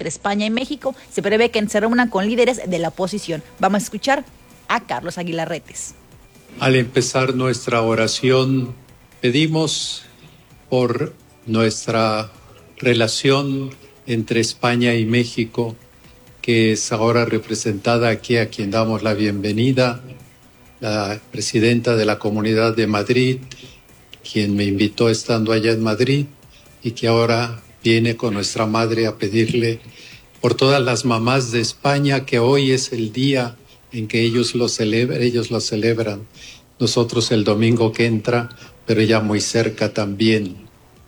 entre España y México. Se prevé que se reúnan con líderes de la oposición. Vamos a escuchar a Carlos Aguilarretes. Al empezar nuestra oración, pedimos por nuestra relación entre España y México, que es ahora representada aquí, a quien damos la bienvenida, la presidenta de la Comunidad de Madrid, quien me invitó estando allá en Madrid y que ahora viene con nuestra madre a pedirle por todas las mamás de España, que hoy es el día en que ellos lo celebran, nosotros el domingo que entra, pero ya muy cerca también.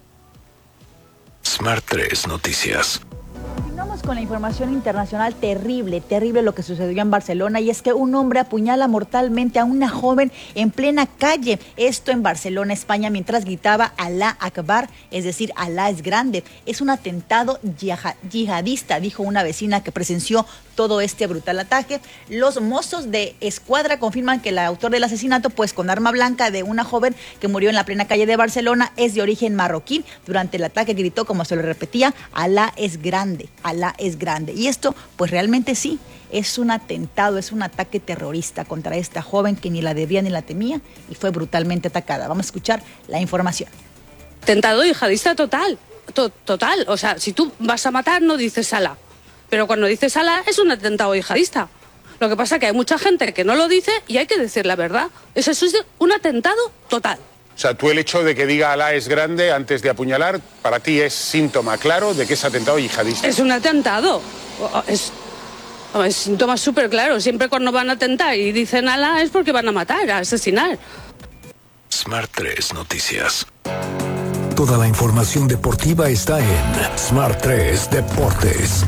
Smart 3 Noticias. Continuamos con la información internacional. Terrible lo que sucedió en Barcelona, y es que un hombre apuñala mortalmente a una joven en plena calle. Esto en Barcelona, España, mientras gritaba Alá Akbar, es decir, Alá es grande. Es un atentado yihadista, dijo una vecina que presenció todo este brutal ataque. Los mozos de escuadra confirman que el autor del asesinato, pues con arma blanca de una joven que murió en la plena calle de Barcelona, es de origen marroquí. Durante el ataque gritó, como se lo repetía, Alá es grande, Alá es grande. Y esto, pues realmente sí, es un atentado, es un ataque terrorista contra esta joven que ni la debía ni la temía y fue brutalmente atacada. Vamos a escuchar la información. Atentado yihadista total. O sea, si tú vas a matar, no dices Alá. Pero cuando dices Alá, es un atentado yihadista. Lo que pasa es que hay mucha gente que no lo dice y hay que decir la verdad. Eso es un atentado total. O sea, tú el hecho de que diga Alá es grande antes de apuñalar, para ti es síntoma claro de que es atentado yihadista. Es un atentado. Es síntoma súper claro. Siempre cuando van a atentar y dicen Alá es porque van a matar, a asesinar. Smart 3 Noticias. Toda la información deportiva está en Smart 3 Deportes.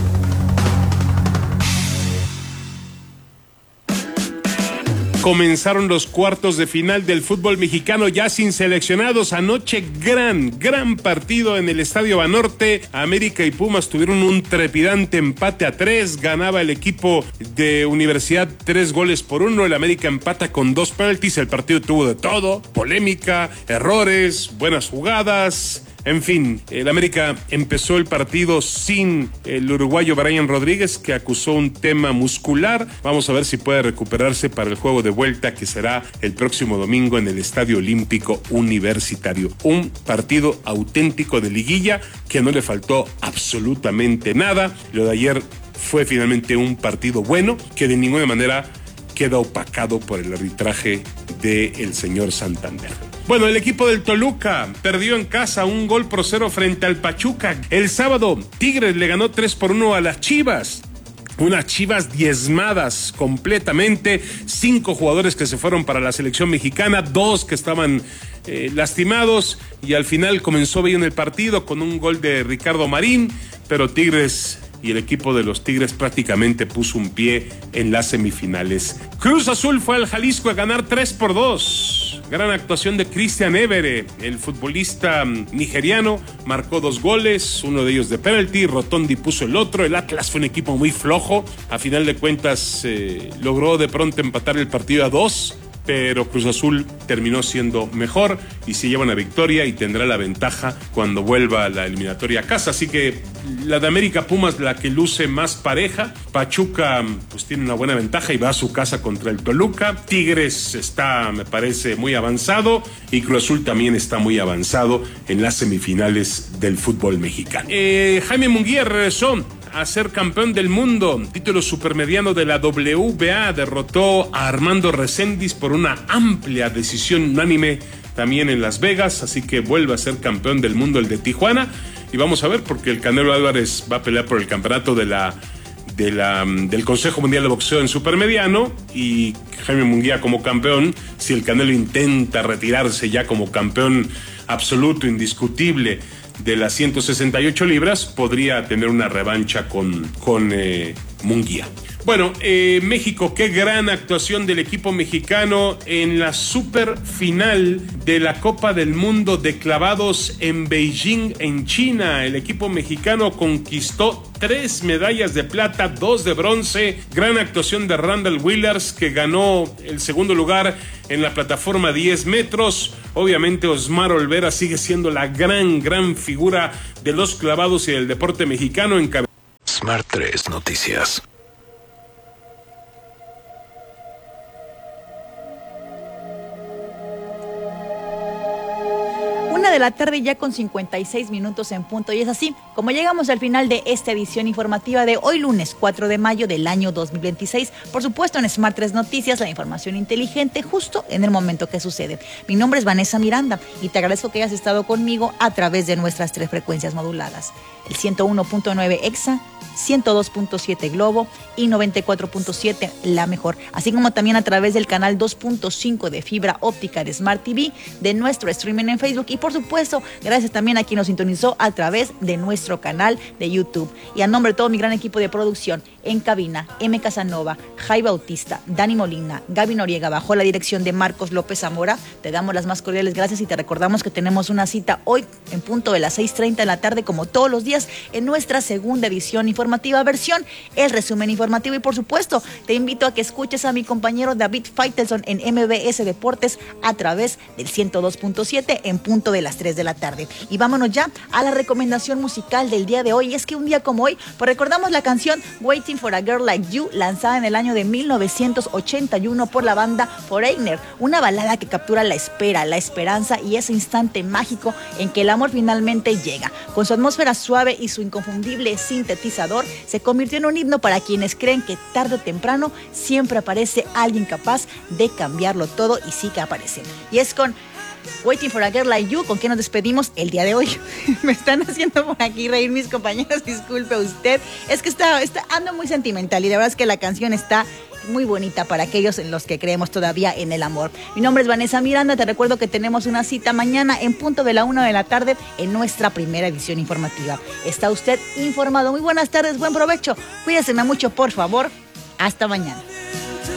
Comenzaron los cuartos de final del fútbol mexicano ya sin seleccionados. Anoche gran partido en el Estadio Banorte. América y Pumas tuvieron un trepidante empate a 3. Ganaba el equipo de Universidad 3-1. El América empata con 2 penaltis. El partido tuvo de todo: polémica, errores, buenas jugadas. En fin, el América empezó el partido sin el uruguayo Brian Rodríguez, que acusó un tema muscular. Vamos a ver si puede recuperarse para el juego de vuelta, que será el próximo domingo en el Estadio Olímpico Universitario. Un partido auténtico de liguilla que no le faltó absolutamente nada. Lo de ayer fue finalmente un partido bueno que de ninguna manera queda opacado por el arbitraje del señor Santander. Bueno, el equipo del Toluca perdió en casa 1-0 frente al Pachuca. El sábado, Tigres le ganó 3-1 a las Chivas. Unas Chivas diezmadas completamente. 5 jugadores que se fueron para la selección mexicana, 2 que estaban lastimados, y al final comenzó bien el partido con un gol de Ricardo Marín, pero Tigres y el equipo de los Tigres prácticamente puso un pie en las semifinales. Cruz Azul fue al Jalisco a ganar 3-2. Gran actuación de Christian Évere, el futbolista nigeriano, marcó 2 goles, uno de ellos de penalti. Rotondi puso el otro. El Atlas fue un equipo muy flojo. A final de cuentas logró de pronto empatar el partido a 2. Pero Cruz Azul terminó siendo mejor y se lleva una victoria y tendrá la ventaja cuando vuelva a la eliminatoria a casa. Así que la de América Pumas, la que luce más pareja. Pachuca pues tiene una buena ventaja y va a su casa contra el Toluca. Tigres está, me parece, muy avanzado, y Cruz Azul también está muy avanzado en las semifinales del fútbol mexicano. Jaime Munguía regresó a ser campeón del mundo, título supermediano de la WBA. Derrotó a Armando Reséndiz por una amplia decisión unánime también en Las Vegas, así que vuelve a ser campeón del mundo el de Tijuana. Y vamos a ver, porque el Canelo Álvarez va a pelear por el campeonato del Consejo Mundial de Boxeo en supermediano, y Jaime Munguía como campeón. Si el Canelo intenta retirarse ya como campeón absoluto, indiscutible, de las 168 libras, podría tener una revancha con Munguía. Bueno, México, qué gran actuación del equipo mexicano en la super final de la Copa del Mundo de clavados en Beijing, en China. El equipo mexicano conquistó 3 medallas de plata, 2 de bronce. Gran actuación de Randall Willers, que ganó el segundo lugar en la plataforma 10 metros. Obviamente Osmar Olvera sigue siendo la gran figura de los clavados y del deporte mexicano. Smart 3 Noticias. De la tarde ya con 56 minutos en punto, y es así como llegamos al final de esta edición informativa de hoy lunes 4 de mayo del año 2026, por supuesto en Smart 3 Noticias, la información inteligente justo en el momento que sucede. Mi nombre es Vanessa Miranda y te agradezco que hayas estado conmigo a través de nuestras 3 frecuencias moduladas, el 101.9 EXA, 102.7 Globo y 94.7 La Mejor, así como también a través del canal 2.5 de fibra óptica de Smart TV, de nuestro streaming en Facebook y por supuesto gracias también a quien nos sintonizó a través de nuestro canal de YouTube. Y a nombre de todo mi gran equipo de producción en cabina, M. Casanova, Jai Bautista, Dani Molina, Gaby Noriega, bajo la dirección de Marcos López Zamora, te damos las más cordiales gracias y te recordamos que tenemos una cita hoy en punto de las 6:30 de la tarde como todos los días en nuestra segunda edición informativa versión, el resumen informativo, y por supuesto te invito a que escuches a mi compañero David Faitelson en MBS Deportes a través del 102.7 en punto de las 3 de la tarde. Y vámonos ya a la recomendación musical del día de hoy. Y es que un día como hoy, pues recordamos la canción Waiting for a Girl Like You, lanzada en el año de 1981 por la banda Foreigner, una balada que captura la espera, la esperanza y ese instante mágico en que el amor finalmente llega. Con su atmósfera suave y su inconfundible sintetizador, se convirtió en un himno para quienes creen que tarde o temprano siempre aparece alguien capaz de cambiarlo todo, y sí que aparece. Y es con Waiting for a Girl Like You con quien nos despedimos el día de hoy. Me están haciendo por aquí reír mis compañeros, disculpe usted. Es que ando muy sentimental y de verdad es que la canción está muy bonita para aquellos en los que creemos todavía en el amor. Mi nombre es Vanessa Miranda, te recuerdo que tenemos una cita mañana en punto de la 1 de la tarde en nuestra primera edición informativa. Está usted informado. Muy buenas tardes, buen provecho. Cuídese mucho, por favor. Hasta mañana.